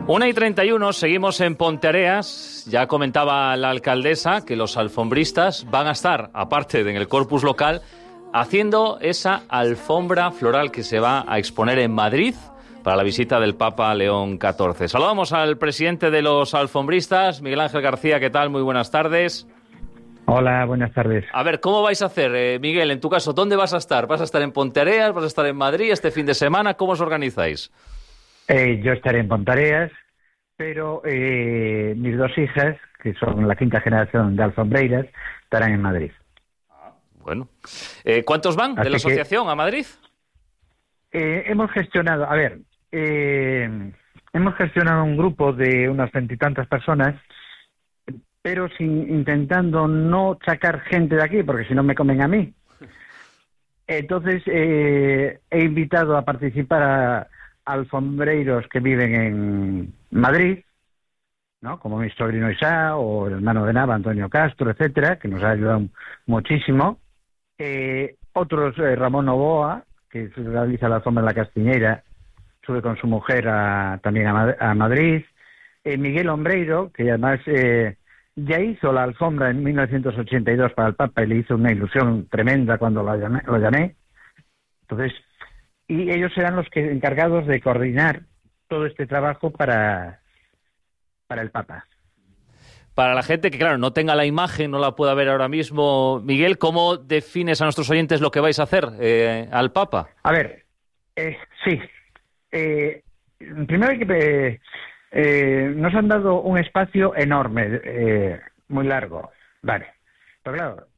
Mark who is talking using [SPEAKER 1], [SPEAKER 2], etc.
[SPEAKER 1] 1:31, seguimos en Ponteareas. Ya comentaba la alcaldesa que los alfombristas van a estar, aparte de en el corpus local, haciendo esa alfombra floral que se va a exponer en Madrid para la visita del Papa León XIV. Saludamos al presidente de los alfombristas, Miguel Ángel García. ¿Qué tal? Muy buenas tardes.
[SPEAKER 2] Hola, buenas tardes.
[SPEAKER 1] A ver, ¿cómo vais a hacer, Miguel? En tu caso, ¿dónde vas a estar? ¿Vas a estar en Ponteareas? ¿Vas a estar en Madrid este fin de semana? ¿Cómo os organizáis?
[SPEAKER 2] Yo estaré en Ponteareas, pero mis dos hijas, que son la quinta generación de alfombreiras, estarán en Madrid.
[SPEAKER 1] Bueno. ¿Cuántos van de la asociación a Madrid?
[SPEAKER 2] Hemos gestionado un grupo de unas 20 y tantas personas, pero intentando no sacar gente de aquí, porque si no me comen a mí. Entonces, he invitado a participar a alfombreiros que viven en Madrid, ¿no? Como mi sobrino Isá o el hermano de Nava, Antonio Castro, etcétera, que nos ha ayudado muchísimo. Otros, Ramón Novoa, que realiza la alfombra en la Castiñeira, sube con su mujer también a Madrid. Miguel Ombreiro, que además ya hizo la alfombra en 1982 para el Papa y le hizo una ilusión tremenda cuando lo llamé. Entonces, y ellos serán los encargados de coordinar todo este trabajo para el Papa.
[SPEAKER 1] Para la gente que, claro, no tenga la imagen, no la pueda ver ahora mismo, Miguel, ¿cómo defines a nuestros oyentes lo que vais a hacer al Papa?
[SPEAKER 2] A ver, sí. Primero hay que... nos han dado un espacio enorme, muy largo, vale. Pero claro,